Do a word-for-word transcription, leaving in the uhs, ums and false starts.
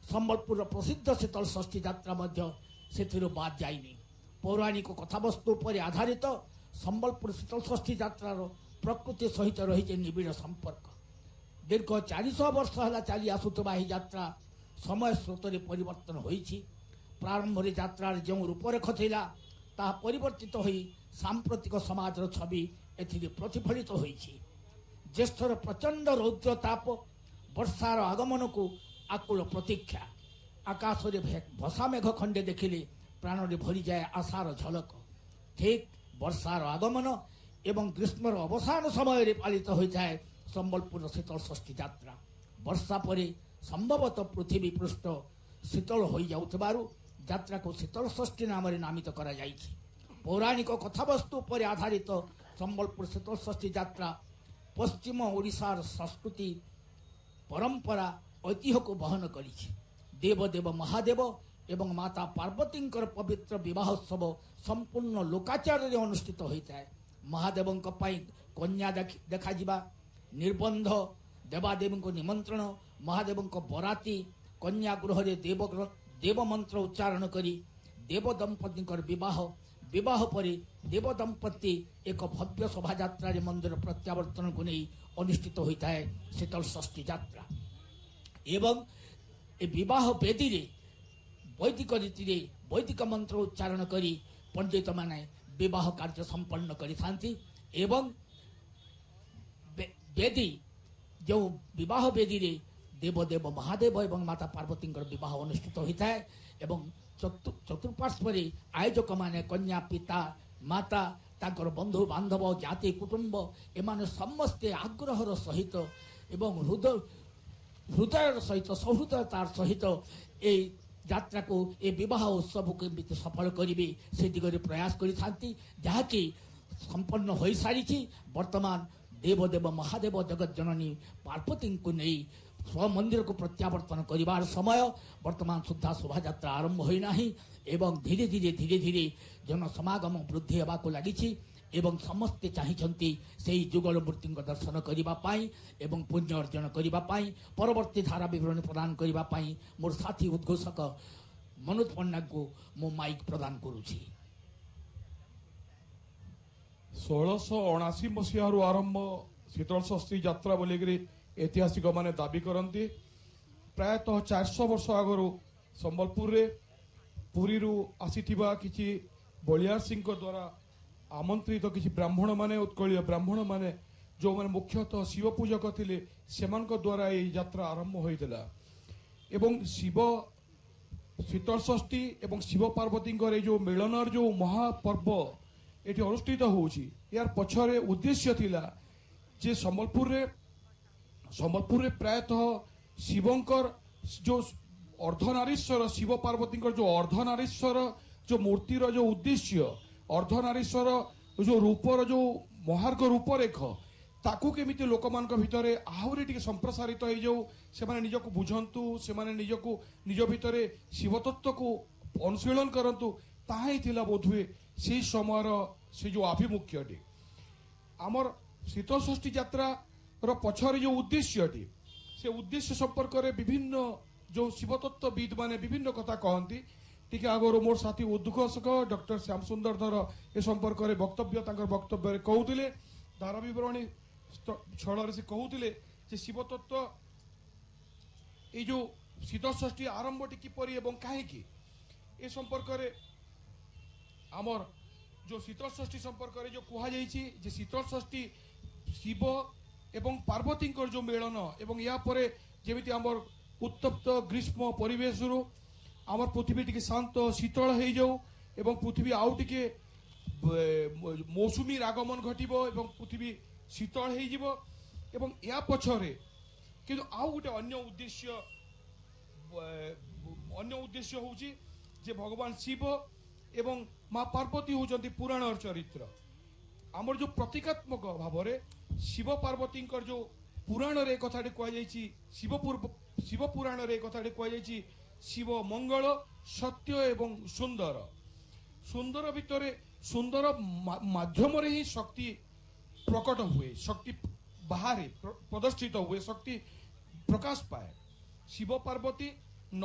ସମ୍ବଲପୁର ପ୍ରସିଦ୍ଧ ଶୀତଳ ଷଷ୍ଠୀ ଯାତ୍ରା ମଧ୍ୟ ସେଥିରୁ ବାଦ୍ ଯାଇନି। ପୌରାଣିକ କଥାବସ୍ତୁ ଉପରେ ଆଧାରିତ ସମ୍ବଲପୁର ଶୀତଳ ଷଷ୍ଠୀ ଯାତ୍ରାର ପ୍ରକୃତି ସହିତ ରହିଛି ନିବିଡ଼ ସମ୍ପର୍କ। ଦୀର୍ଘ ଚାରିଶହ ବର୍ଷ ହେଲା ଚାଲି ଆସୁଥିବା ଏହି ଯାତ୍ରା ସମୟ ସ୍ରୋତରେ ପରିବର୍ତ୍ତନ ହୋଇଛି। ପ୍ରାରମ୍ଭରେ ଯାତ୍ରାର ଯେଉଁ ରୂପରେଖ ଥିଲା ତାହା ପରିବର୍ତ୍ତିତ ହୋଇ ସାମ୍ପ୍ରତିକ ସମାଜର ଛବି ଏଥିରେ ପ୍ରତିଫଳିତ ହୋଇଛି। ଜ୍ୟେଷ୍ଠର ପ୍ରଚଣ୍ଡ ରୌଦ୍ର ତାପ, ବର୍ଷାର ଆଗମନକୁ ଆକୁଳ ପ୍ରତୀକ୍ଷା। ଆକାଶରେ ଭସା ମେଘ ଖଣ୍ଡେ ଦେଖିଲେ ପ୍ରାଣରେ ଭରିଯାଏ ଆଶାର ଝଲକ। ଠିକ୍ ବର୍ଷାର ଆଗମନ ଏବଂ ଗ୍ରୀଷ୍ମର ଅବସାନ ସମୟରେ ପାଳିତ ହୋଇଥାଏ ସମ୍ବଲପୁର ଶୀତଳ ଷଷ୍ଠୀ ଯାତ୍ରା। ବର୍ଷା ପରେ ସମ୍ଭବତଃ ପୃଥିବୀ ପୃଷ୍ଠ ଶୀତଳ ହୋଇଯାଉଥିବାରୁ ଯାତ୍ରାକୁ ଶୀତଳ ଷଷ୍ଠୀ ନାମରେ ନାମିତ କରାଯାଇଛି। ପୌରାଣିକ କଥାବସ୍ତୁ ଉପରେ ଆଧାରିତ ସମ୍ବଲପୁର ଶୀତଳ ଷଷ୍ଠୀ ଯାତ୍ରା ପଶ୍ଚିମ ଓଡ଼ିଶାର ସଂସ୍କୃତି, ପରମ୍ପରା, ଐତିହ୍ୟକୁ ବହନ କରିଛି। ଦେବଦେବ ମହାଦେବ ଏବଂ ମାତା ପାର୍ବତୀଙ୍କର ପବିତ୍ର ବିବାହୋତ୍ସବ ସମ୍ପୂର୍ଣ୍ଣ ଲୋକାଚାରରେ ଅନୁଷ୍ଠିତ ହୋଇଥାଏ। ମହାଦେବଙ୍କ ପାଇଁ କନ୍ୟା ଦେଖାଯିବା, ନିର୍ବନ୍ଧ, ଦେବାଦେବୀଙ୍କ ନିମନ୍ତ୍ରଣ, ମହାଦେବଙ୍କ ବରାତି, କନ୍ୟା ଗୃହରେ ଦେବ ଦେବ ମନ୍ତ୍ର ଉଚ୍ଚାରଣ କରି ଦେବ ଦମ୍ପତିଙ୍କର ବିବାହ, ବିବାହ ପରେ ଦେବ ଦମ୍ପତି ଏକ ଭବ୍ୟ ଶୋଭାଯାତ୍ରାରେ ମନ୍ଦିର ପ୍ରତ୍ୟାବର୍ତ୍ତନକୁ ନେଇ ଅନୁଷ୍ଠିତ ହୋଇଥାଏ ଶୀତଳ ଷଷ୍ଠୀ ଯାତ୍ରା। ଏବଂ ଏ ବିବାହ ବେଦୀରେ ବୈଦିକ ରୀତିରେ ବୈଦିକ ମନ୍ତ୍ର ଉଚ୍ଚାରଣ କରି ପଣ୍ଡିତମାନେ ବିବାହ କାର୍ଯ୍ୟ ସମ୍ପନ୍ନ କରିଥାନ୍ତି। ଏବଂ ବେଦୀ ଯେଉଁ ବିବାହ ବେଦୀରେ ଦେବଦେବ ମହାଦେବ ଏବଂ ମାତା ପାର୍ବତୀଙ୍କର ବିବାହ ଅନୁଷ୍ଠିତ ହୋଇଥାଏ ଏବଂ ଚତୁଃପାର୍ଶ୍ୱରେ ଆୟୋଜକମାନେ କନ୍ୟା ପିତା, ମାତା, ତାଙ୍କର ବନ୍ଧୁ ବାନ୍ଧବ, ଜାତି କୁଟୁମ୍ବ ଏମାନେ ସମସ୍ତେ ଆଗ୍ରହର ସହିତ ଏବଂ ହୃଦୟ ହୃଦୟର ସହିତ ସହୃଦୟତାର ସହିତ এই ଯାତ୍ରାକୁ ଏ ବିବାହ ଉତ୍ସବକୁ କେମିତି ସଫଳ କରିବେ ସେ ଦିଗରେ ପ୍ରୟାସ କରିଥାନ୍ତି, ଯାହାକି ସମ୍ପନ୍ନ ହୋଇସାରିଛି। ବର୍ତ୍ତମାନ ଦେବଦେବ ମହାଦେବ ଜଗତଜନନୀ ପାର୍ବତୀଙ୍କୁ ନେଇ ସ୍ୱମନ୍ଦିରକୁ ପ୍ରତ୍ୟାବର୍ତ୍ତନ କରିବାର ସମୟ। ବର୍ତ୍ତମାନ ସୁଦ୍ଧା ଶୋଭାଯାତ୍ରା ଆରମ୍ଭ ହୋଇନାହିଁ ଏବଂ ଧୀରେ ଧୀରେ ଧୀରେ ଧୀରେ ଜନସମାଗମ ବୃଦ୍ଧି ହେବାକୁ ଲାଗିଛି ଏବଂ ସମସ୍ତେ ଚାହିଁଛନ୍ତି ସେହି ଯୁଗଳ ମୂର୍ତ୍ତିଙ୍କ ଦର୍ଶନ କରିବା ପାଇଁ ଏବଂ ପୁଣ୍ୟ ଅର୍ଜନ କରିବା ପାଇଁ, ପରବର୍ତ୍ତୀ ଧାରା ବିବରଣୀ ପ୍ରଦାନ କରିବା ପାଇଁ ମୋର ସାଥୀ ଉଦ୍ଘୋଷକ ମନୋଜ ପଣ୍ଡାଙ୍କୁ ମୁଁ ମାଇକ୍ ପ୍ରଦାନ କରୁଛି। ଷୋଳଶହ ଅଣାଅଶୀ ମସିହାରୁ ଆରମ୍ଭ ଶୀତଳ ଷଷ୍ଠୀ ଯାତ୍ରା ବୋଲିକିରି ऐतिहासिक माने दाबी करती। प्रायतः चारशह वर्ष आगु संबलपुर पुरी आसीथिबा किछि बलियार सिंह द्वारा आमंत्रित तो किछि ब्राह्मण माने उत्कलीय ब्राह्मण माने जो माने मुख्यतः शिव पूजक थिले सेमानक द्वारा ये यात्रा आरंभ होइतिला एवं शिव शीतल षष्ठी एवं शिव पार्वती जो मिलनर जो महापर्व ये अनुष्ठित होउछि यार पछरे उद्देश्य थिला जे संबलपुर रे संबलपुर रे प्रायतः शिवंकर जो अर्धनारीश्वर शिव पार्वती जो अर्धनारीश्वर जो मूर्तिर जो उद्देश्य अर्धनारीश्वर जो रूपर जो महार्ग रूपरेख ताकू केमिति लोक मान भितर आहरी टिके संप्रसारित हो जाऊ से माने निजको बुझंतु से माने निजको निज भितर शिवतत्व को अनुशीलन करंतु ताही थिला बोधुए से समयर से जो आभिमुख्यटी आमर शीतल षष्ठी यात्रा रो पछरे जो उद्देश्यटी से उद्देश्य संपर्क में विभिन्न जो शिवतत्वविद माने विभिन्न कथा कहती टी आगर मोर साथी उद्घोषक डॉक्टर श्याम सुंदर धर ए संपर्क में वक्तव्य वक्तव्य कहते धारा बरणी छल से कहते शिवतत्व ये जो शीतल षष्ठी आरंभ किपर एवं कहीं ए संपर्क में आमर जो शीतल षष्ठी संपर्क में जो कहुई शीतल षष्ठी शिव एवं पार्वती जो मिलन एवं या परे जेमिति आमर उत्तप्त ग्रीष्म परिवेश रु आमर पृथ्वी टिके शांत शीतल हो जाऊ एवं पृथ्वी आउ टिके मौसुमी आगमन घटिबो एवं पृथ्वी शीतल हो जिवो एवं या पछरे किंतु आउ गोटे अन्य उद्देश्य अन्य उद्देश्य होउची जे भगवान शिव एवं माँ पार्वती होउचंती पुराण चरित्र आमर जो प्रतीकात्मक भाव रे शिव पार्वती जो पुराण रे कथाटी कहुई शिवपुर शिव पुराण रे कथाटी कहुई शिव मंगल सत्य एवं सुंदर सुंदर भितर सुंदर माध्यम रे ही शक्ति प्रकट हुए शक्ति बाहर प्रदर्शित हुए शक्ति प्रकाश पाए शिव पार्वती